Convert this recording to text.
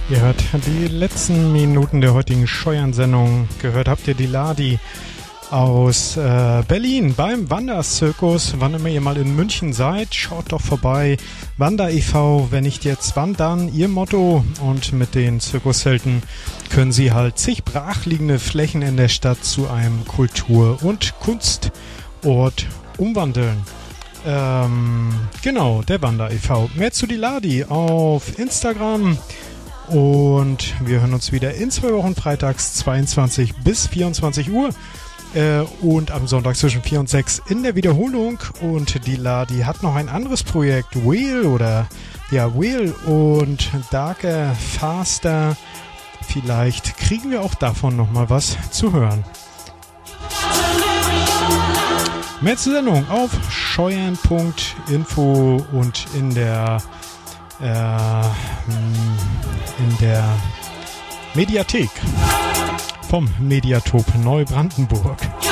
Ihr hört die letzten Minuten der heutigen Scheuern-Sendung. Gehört habt ihr die Ladi aus Berlin beim Wanderzirkus. Wann immer ihr mal in München seid, schaut doch vorbei. Wander e.V., wenn nicht jetzt, wann dann, ihr Motto. Und mit den Zirkushelden können sie halt zig brachliegende Flächen in der Stadt zu einem Kultur- und Kunstort umwandeln. Genau, der Wander e.V. Mehr zu die Ladi auf Instagram. Und wir hören uns wieder in 2 Wochen freitags 22 bis 24 Uhr und am Sonntag zwischen 4 und 6 in der Wiederholung. Und die Ladi hat noch ein anderes Projekt, Wheel und Darker, Faster. Vielleicht kriegen wir auch davon nochmal was zu hören. Mehr zur Sendung auf scheuern.info und in der Mediathek vom Mediatop Neubrandenburg.